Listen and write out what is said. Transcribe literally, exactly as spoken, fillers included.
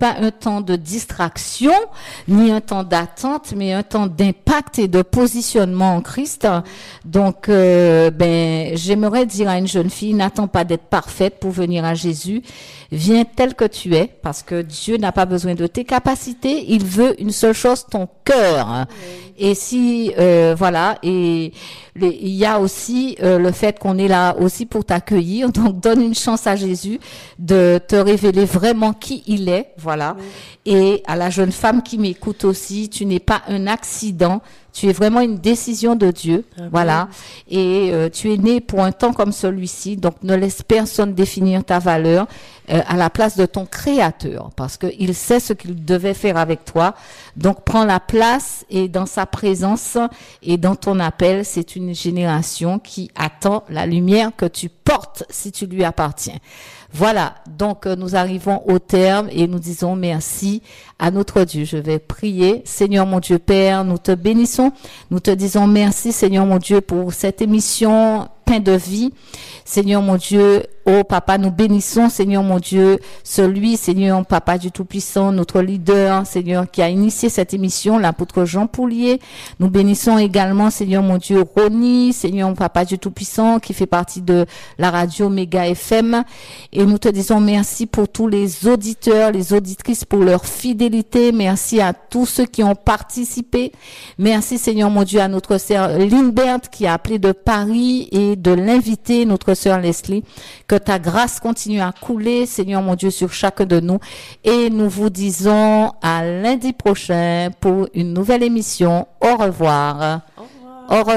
pas un temps de distraction, ni un temps d'attente, mais un temps d'impact et de positionnement en Christ. Donc, euh, ben, j'aimerais dire à une jeune fille, n'attends pas d'être parfaite pour venir à Jésus. Viens tel que tu es, parce que Dieu n'a pas besoin de tes capacités. Il veut une seule chose, ton cœur. Et si, euh, voilà, et les, il y a aussi euh, le fait qu'on est là aussi pour t'accueillir. Donc, donne une chance à Jésus de te révéler vraiment qui il est, voilà. Oui. Et à la jeune femme qui m'écoute aussi, tu n'es pas un accident. Tu es vraiment une décision de Dieu, ah voilà. Oui. Et euh, tu es né pour un temps comme celui-ci, donc ne laisse personne définir ta valeur euh, à la place de ton Créateur, parce que il sait ce qu'il devait faire avec toi. Donc prends la place et dans sa présence et dans ton appel, c'est une génération qui attend la lumière que tu portes si tu lui appartiens. Voilà, donc euh, nous arrivons au terme et nous disons merci à notre Dieu. Je vais prier. Seigneur mon Dieu Père, nous te bénissons. Nous te disons merci Seigneur mon Dieu pour cette émission Pain de vie. Seigneur mon Dieu, oh Papa, nous bénissons Seigneur mon Dieu, celui Seigneur Papa du Tout-Puissant, notre leader Seigneur qui a initié cette émission, l'apôtre Jean Poulier. Nous bénissons également Seigneur mon Dieu Ronnie, Seigneur Papa du Tout-Puissant qui fait partie de la radio Méga F M. Et nous te disons merci pour tous les auditeurs, les auditrices pour leur fidélité. Merci à tous ceux qui ont participé. Merci Seigneur mon Dieu à notre sœur Lindbert qui a appelé de Paris et de l'inviter, notre sœur Leslie. Que ta grâce continue à couler, Seigneur mon Dieu, sur chacun de nous. Et nous vous disons à lundi prochain pour une nouvelle émission. Au revoir. Au revoir. Au revoir.